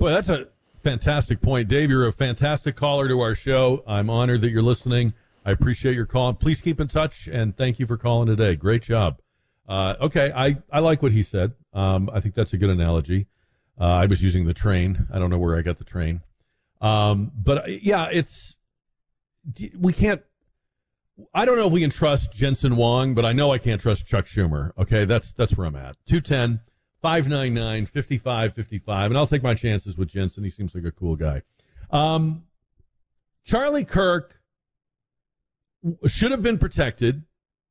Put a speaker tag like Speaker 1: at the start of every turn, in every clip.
Speaker 1: Boy, that's a fantastic point. Dave, you're a fantastic caller to our show. I'm honored that you're listening. I appreciate your call. Please keep in touch, and thank you for calling today. Great job. Okay, I like what he said. I think that's a good analogy. I was using the train. I don't know where I got the train. But, yeah, we can't. I don't know if we can trust Jensen Huang, but I know I can't trust Chuck Schumer. Okay, that's where I'm at. 210-599-5555, and I'll take my chances with Jensen. He seems like a cool guy. Charlie Kirk should have been protected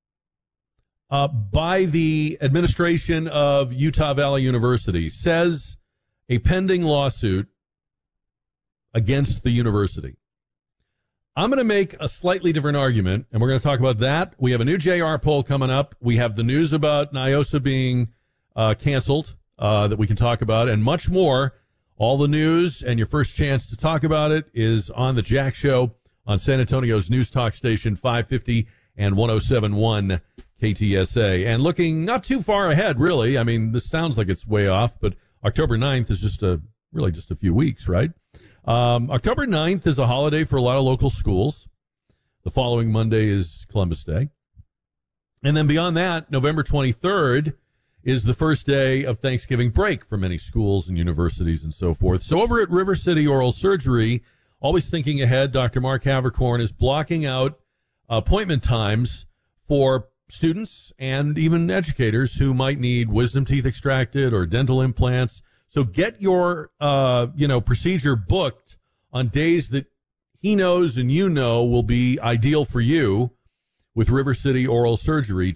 Speaker 1: by the administration of Utah Valley University, says a pending lawsuit against the university. I'm going to make a slightly different argument, and we're going to talk about that. We have a new JR poll coming up. We have the news about NIOSA being canceled that we can talk about, and much more. All the news and your first chance to talk about it is on the Jack Show on San Antonio's News Talk Station 550 and 107.1 KTSA. And looking not too far ahead, really. I mean, this sounds like it's way off, but October 9th is just a few weeks, right? October 9th is a holiday for a lot of local schools. The following Monday is Columbus Day. And then beyond that, November 23rd is the first day of Thanksgiving break for many schools and universities and so forth. So over at River City Oral Surgery, always thinking ahead, Dr. Mark Havercorn is blocking out appointment times for students and even educators who might need wisdom teeth extracted or dental implants. So get your, procedure booked on days that he knows and you know will be ideal for you with River City Oral Surgery,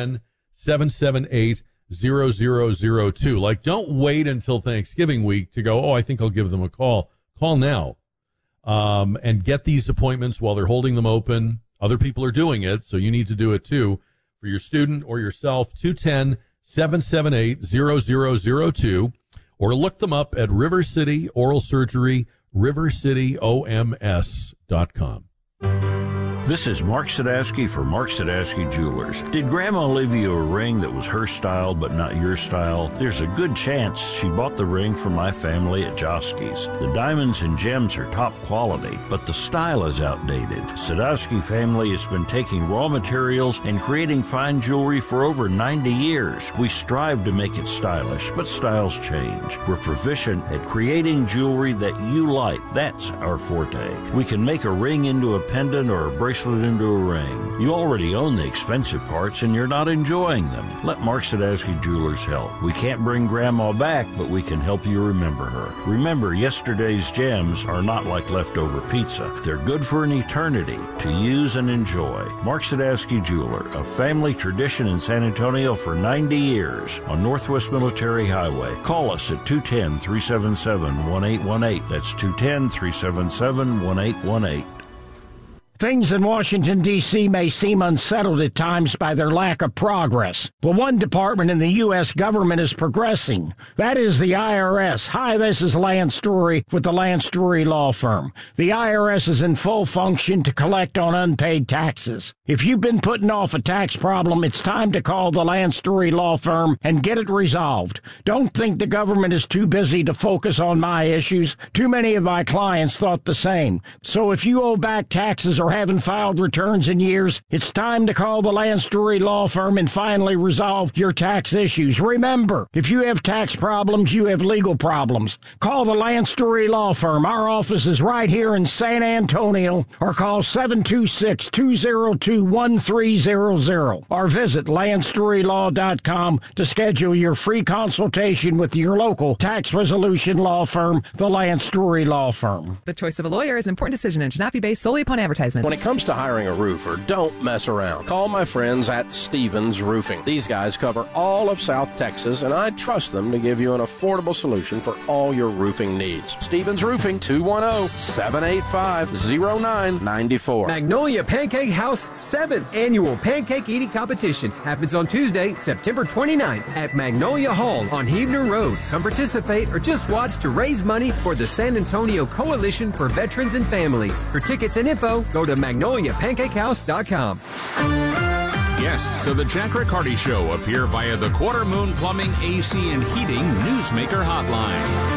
Speaker 1: 210-778-0002. Like, don't wait until Thanksgiving week to go, I think I'll give them a call. Call now, and get these appointments while they're holding them open. Other people are doing it, so you need to do it too for your student or yourself, 210-778-0002. Or look them up at River City Oral Surgery, rivercityoms.com.
Speaker 2: This is Mark Sadowski for Mark Sadowski Jewelers. Did Grandma leave you a ring that was her style but not your style? There's a good chance she bought the ring from my family at Josky's. The diamonds and gems are top quality, but the style is outdated. Sadowski family has been taking raw materials and creating fine jewelry for over 90 years. We strive to make it stylish, but styles change. We're proficient at creating jewelry that you like. That's our forte. We can make a ring into a pendant or a bracelet into a ring. You already own the expensive parts and you're not enjoying them. Let Mark Sadowski Jewelers help. We can't bring Grandma back, but we can help you remember her. Remember, yesterday's gems are not like leftover pizza. They're good for an eternity to use and enjoy. Mark Sadowski Jeweler, a family tradition in San Antonio for 90 years on Northwest Military Highway. Call us at 210-377-1818. That's 210-377-1818.
Speaker 3: Things in Washington, D.C. may seem unsettled at times by their lack of progress, but one department in the U.S. government is progressing. That is the IRS. Hi, this is Lance Story with the Lance Story Law Firm. The IRS is in full function to collect on unpaid taxes. If you've been putting off a tax problem, it's time to call the Lance Story Law Firm and get it resolved. Don't think the government is too busy to focus on my issues. Too many of my clients thought the same. So if you owe back taxes or haven't filed returns in years, it's time to call the Lance Story Law Firm and finally resolve your tax issues. Remember, if you have tax problems, you have legal problems. Call the Lance Story Law Firm. Our office is right here in San Antonio, or call 726-202-1300 or visit LanceStoryLaw.com to schedule your free consultation with your local tax resolution law firm, the Lance Story Law Firm.
Speaker 4: The choice of a lawyer is an important decision and should not be based solely upon advertisement.
Speaker 5: When it comes to hiring a roofer, don't mess around. Call my friends at Stevens Roofing. These guys cover all of South Texas, and I trust them to give you an affordable solution for all your roofing needs. Stevens Roofing, 210-785-0994.
Speaker 6: Magnolia Pancake House 7th Annual Pancake Eating Competition happens on Tuesday, September 29th at Magnolia Hall on Heavener Road. Come participate or just watch to raise money for the San Antonio Coalition for Veterans and Families. For tickets and info, go to MagnoliaPancakeHouse.com.
Speaker 7: Guests of the Jack Riccardi Show appear via the Quarter Moon Plumbing, AC, and Heating Newsmaker Hotline.